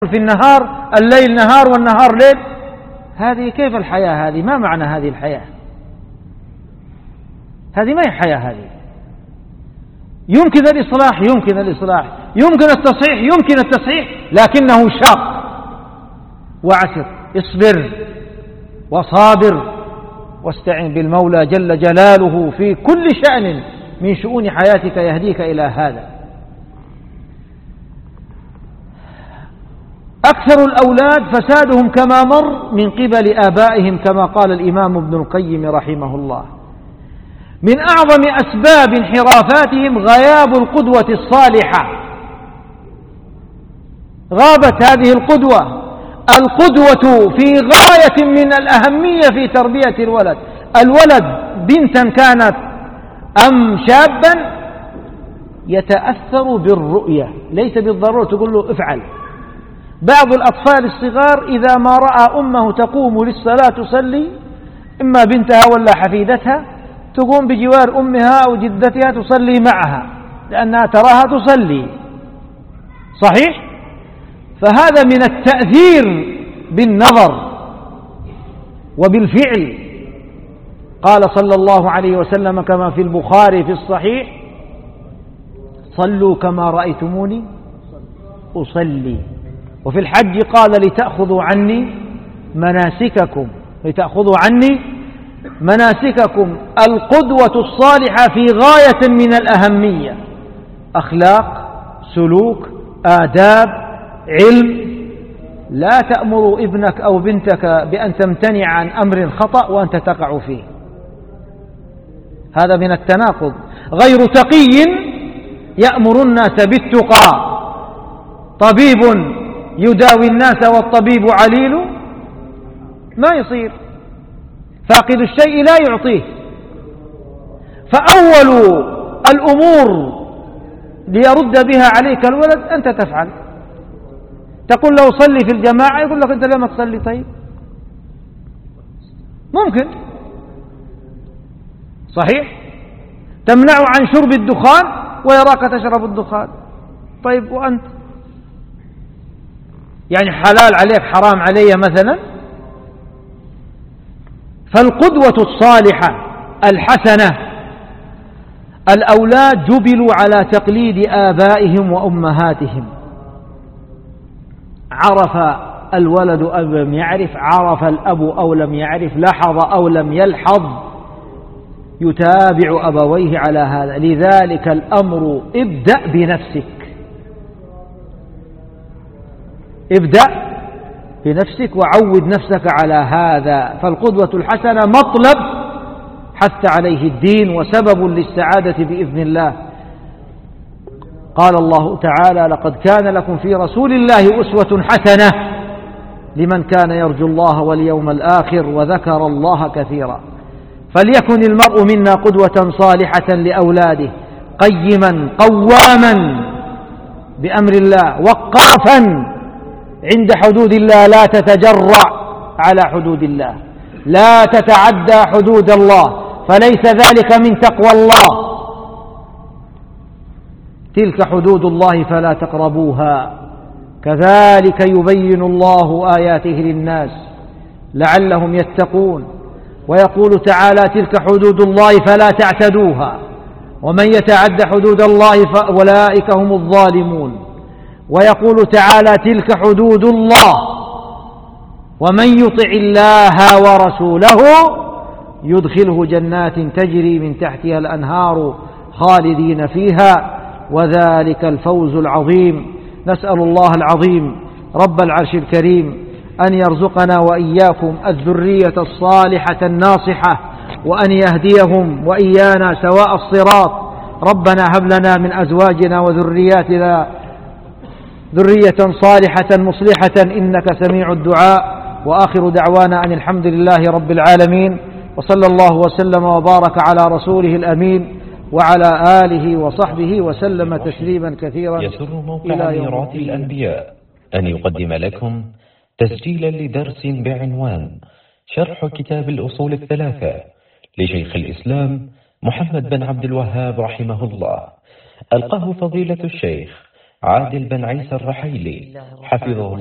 في النهار، الليل نهار والنهار ليل. هذه كيف الحياة هذه؟ ما معنى هذه الحياة؟ هذه ما هي حياة. هذه يمكن الإصلاح، يمكن الإصلاح، يمكن التصحيح، يمكن التصحيح، لكنه شاق وعسر. اصبر وصابر واستعن بالمولى جل جلاله في كل شأن من شؤون حياتك يهديك إلى هذا. أكثر الأولاد فسادهم كما مر من قبل آبائهم، كما قال الإمام ابن القيم رحمه الله: من أعظم أسباب انحرافاتهم غياب القدوة الصالحة. غابت هذه القدوة. القدوة في غاية من الأهمية في تربية الولد. الولد بنتا كانت أم شابا يتأثر بالرؤية، ليس بالضرورة تقول له افعل. بعض الأطفال الصغار إذا ما رأى أمه تقوم للصلاة تصلي، إما بنتها ولا حفيدتها، تقوم بجوار أمها أو جدتها تصلي معها لأنها تراها تصلي. صحيح؟ فهذا من التأثير بالنظر وبالفعل. قال صلى الله عليه وسلم كما في البخاري في الصحيح: صلوا كما رأيتموني أصلي. وفي الحج قال: لتأخذوا عني مناسككم، لتأخذوا عني مناسككم. القدوة الصالحة في غاية من الأهمية. أخلاق، سلوك، آداب، علم. لا تأمر ابنك أو بنتك بأن تمتنع عن أمر خطأ وأنت تقع فيه، هذا من التناقض. غير تقي يأمر الناس بالتقى. طبيب يداوي الناس والطبيب عليل، ما يصير. فاقد الشيء لا يعطيه. فأول الأمور ليرد بها عليك الولد أنت تفعل. تقول له صلي في الجماعة، يقول لك أنت لما تصلي. طيب ممكن، صحيح. تمنعه عن شرب الدخان ويراك تشرب الدخان. طيب وأنت يعني حلال عليك حرام علي مثلا؟ فالقدوة الصالحة الحسنة. الأولاد جبلوا على تقليد آبائهم وأمهاتهم. عرف الولد أو لم يعرف، عرف الأب أو لم يعرف، لاحظ أو لم يلحظ، يتابع أبويه على هذا. لذلك الأمر ابدأ بنفسك، ابدأ بنفسك وعود نفسك على هذا. فالقدوة الحسنة مطلب حث عليه الدين وسبب للسعادة بإذن الله. قال الله تعالى: لقد كان لكم في رسول الله أسوة حسنة لمن كان يرجو الله واليوم الآخر وذكر الله كثيرا. فليكن المرء منا قدوة صالحة لأولاده، قيما قواما بأمر الله، وقافا عند حدود الله، لا تتجرع على حدود الله، لا تتعدى حدود الله، فليس ذلك من تقوى الله. تلك حدود الله فلا تقربوها. كذلك يبين الله آياته للناس لعلهم يتقون. ويقول تعالى: تلك حدود الله فلا تعتدوها، ومن يتعد حدود الله فأولئك هم الظالمون. ويقول تعالى: تلك حدود الله، ومن يطع الله ورسوله يدخله جنات تجري من تحتها الأنهار خالدين فيها، وذلك الفوز العظيم. نسأل الله العظيم رب العرش الكريم أن يرزقنا وإياكم الذرية الصالحة الناصحة، وأن يهديهم وإيانا سواء الصراط. ربنا هب لنا من أزواجنا وذرياتنا ذرية صالحة مصلحة إنك سميع الدعاء. وآخر دعوانا أن الحمد لله رب العالمين، وصلى الله وسلم وبارك على رسوله الأمين وعلى آله وصحبه وسلم تسليما كثيرا. يسر موقع ميراث الأنبياء أن يقدم لكم تسجيلا لدرس بعنوان شرح كتاب الأصول الثلاثة لشيخ الإسلام محمد بن عبد الوهاب رحمه الله. ألقاه فضيلة الشيخ عادل بن عيسى الرحيلي حفظه الله.